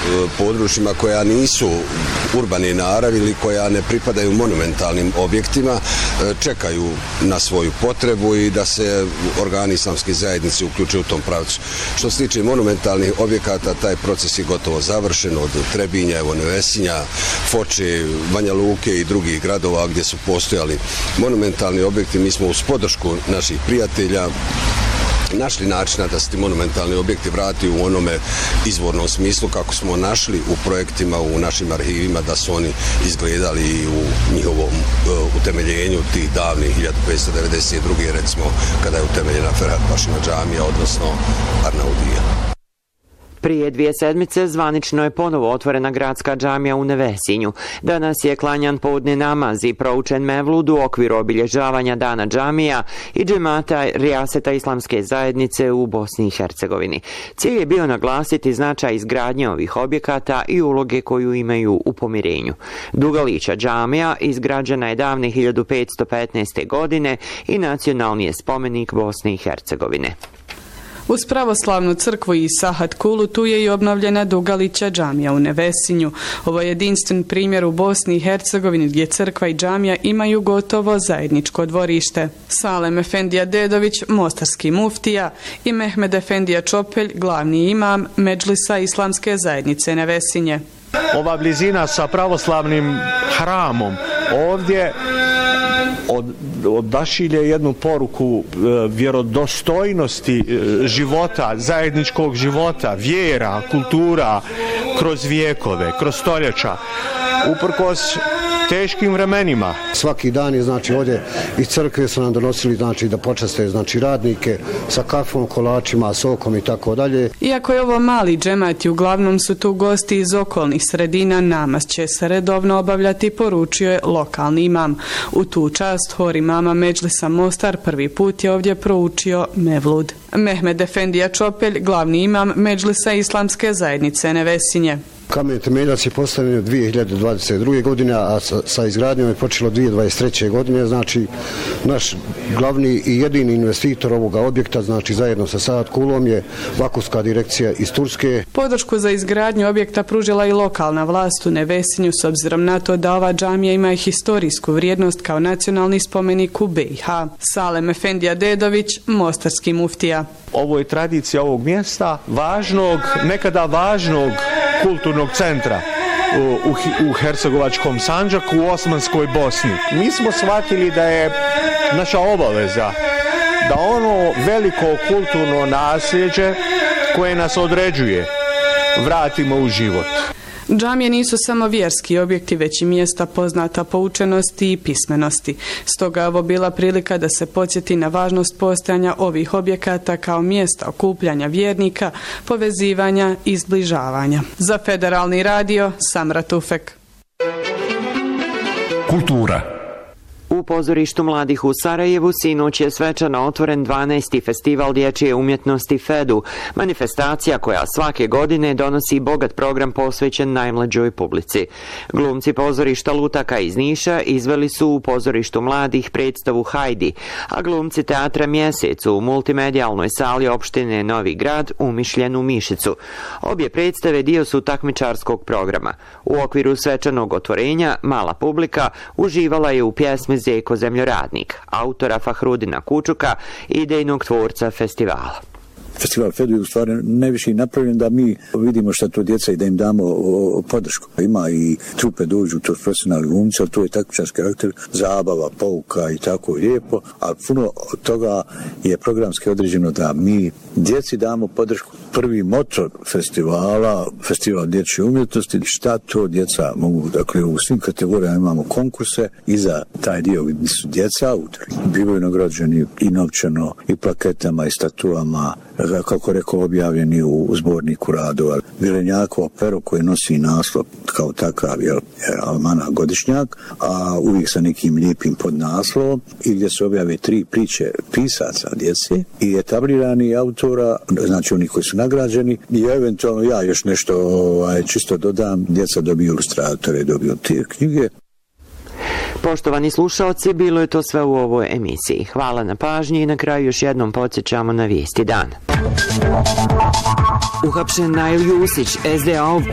područjima koja nisu urbane naravi ili koja ne pripadaju monumentalnim objektima čekaju na svoju potrebu i da se organi islamske zajednice uključe u tom pravcu. Što se tiče monumentalnih objekata, taj proces je gotovo završen od Trebinja, evo Nevesinja, Foče, Banja Luke i drugih gradova gdje su postojali monumentalni objekti. Mi smo uz podršku naših prijatelja našli načina da se ti monumentalni objekti vrati u onome izvornom smislu kako smo našli u projektima, u našim arhivima da su oni izgledali i u njihovom utemeljenju tih davnih 1592. recimo kada je utemeljena Ferhat Pašina džamija, odnosno Arnaudija. Prije 2 sedmice zvanično je ponovo otvorena gradska džamija u Nevesinju. Danas je klanjan podne namaz i proučen mevlud u okviru obilježavanja dana džamija i džemata Rijaseta islamske zajednice u Bosni i Hercegovini. Cilj je bio naglasiti značaj izgradnje ovih objekata i uloge koju imaju u pomirenju. Dugalića džamija izgrađena je davne 1515. godine i nacionalni je spomenik Bosne i Hercegovine. Uz pravoslavnu crkvu i Sahat Kulu tu je i obnovljena Dugalića džamija u Nevesinju. Ovo je jedinstven primjer u Bosni i Hercegovini gdje crkva i džamija imaju gotovo zajedničko dvorište. Salem Efendija Dedović, mostarski muftija, i Mehmed Efendija Čopelj, glavni imam Medžlisa islamske zajednice Nevesinje. Ova blizina sa pravoslavnim hramom ovdje odašilje jednu poruku vjerodostojnosti života, zajedničkog života, vjera, kultura, kroz vijekove, kroz stoljeća, uprkos teškim vremenima. Svaki dan je ovdje iz crkve su nam donosili da počaste radnike sa kafom, kolačima, sokom i tako dalje. Iako je ovo mali džemat i uglavnom su tu gosti iz okolnih sredina, namaz će se redovno obavljati, poručio je lokalni imam. U tu čast hor imama Medžlisa Mostar prvi put je ovdje proučio mevlud. Mehmed Efendija Čopelj, glavni imam Medžlisa islamske zajednice Nevesinje. Kamen temeljac je postavljen 2022. godine, a sa izgradnjom je počelo 2023. godine. Znači, naš glavni i jedini investitor ovoga objekta, zajedno sa Sahat Kulom, je Vakufska direkcija iz Turske. Podršku za izgradnju objekta pružila i lokalna vlast u Nevesinju s obzirom na to da ova džamija ima i historijsku vrijednost kao nacionalni spomenik u BiH. Salem Efendija Dedović, mostarski muftija. Ovo je tradicija ovog mjesta, nekada važnog kulturnog centra u Hercegovačkom Sandžaku, u Osmanskoj Bosni. Mi smo shvatili da je naša obaveza da ono veliko kulturno nasljeđe koje nas određuje vratimo u život. Džamije nisu samo vjerski objekti, već i mjesta poznata po učenosti i pismenosti. Stoga je ovo bila prilika da se podsjeti na važnost postojanja ovih objekata kao mjesta okupljanja vjernika, povezivanja i zbližavanja. Za Federalni radio, Samra Tufek. Kultura. U pozorištu mladih u Sarajevu sinoć je svečano otvoren 12. festival dječje umjetnosti FEDU, manifestacija koja svake godine donosi bogat program posvećen najmlađoj publici. Glumci pozorišta Lutaka iz Niša izveli su u pozorištu mladih predstavu Hajdi, a glumci teatra Mjesec u multimedijalnoj sali opštine Novi Grad umišljenu Mišicu. Obje predstave dio su takmičarskog programa. U okviru svečanog otvorenja mala publika uživala je u pjesmi Zeko zemljoradnik, autora Fahrudina Kučuka, idejnog tvorca festivala. Festival FEDU je u stvari najviše napravljen da mi vidimo šta to djeca i da im damo podršku. Ima i trupe dođu, to profesionalni glumci, ali to je takmičarski karakter, zabava, pouka i tako lijepo, a puno od toga je programski određeno da mi djeci damo podršku. Prvi motor festivala, festival dječje umjetnosti, šta to djeca mogu, dakle u svim kategorijama imamo konkurse i za taj dio gdje su djeca, bivaju nagrađeni i novčano, i plaketama, i statuama, kako rekao, objavljeni u zborniku radova. Vilenjakova pero koji nosi naslov kao takav je Almana godišnjak, a uvijek sa nekim lijepim podnaslovom i gdje se objave 3 priče pisaca djece i etablirani autora, znači oni koji su nagrađeni, i eventualno ja još nešto čisto dodam, djeca dobiju ilustratore, dobiju te knjige. Poštovani slušaoci, bilo je to sve u ovoj emisiji. Hvala na pažnji i na kraju još jednom podsjećamo na vijesti dana. Uhapšen Nail Jusić, SDA-ov